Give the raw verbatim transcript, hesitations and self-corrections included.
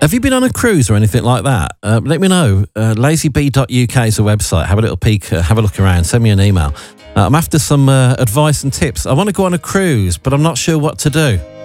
Have you been on a cruise or anything like that? Uh, let me know. Uh, lazybee dot U K is the website. Have a little peek, uh, have a look around, send me an email. Uh, I'm after some uh, advice and tips. I want to go on a cruise, but I'm not sure what to do.